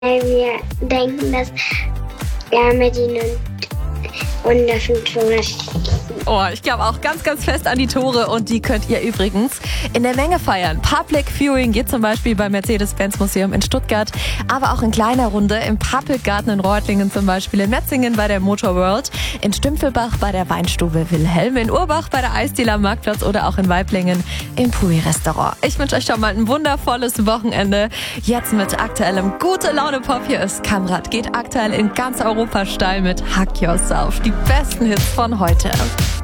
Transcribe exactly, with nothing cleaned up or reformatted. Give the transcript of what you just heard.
Weil wir denken, dass Wärmedien und wunderschön Tore schießen. Oh, ich glaube auch ganz, ganz fest an die Tore und die könnt ihr übrigens in der Menge feiern. Public Viewing geht zum Beispiel beim Mercedes-Benz Museum in Stuttgart, aber auch in kleiner Runde im Pappelgarten in Reutlingen zum Beispiel, in Metzingen bei der Motor World, in Stümpfelbach bei der Weinstube Wilhelm, in Urbach bei der Eisdiele am Marktplatz oder auch in Weiblingen im Pui-Restaurant. Ich wünsche euch schon mal ein wundervolles Wochenende. Jetzt mit aktuellem Gute-Laune-Pop. Hier ist Kamrat, geht aktuell in ganz Europa steil mit Hack Yourself. Die besten Hits von heute.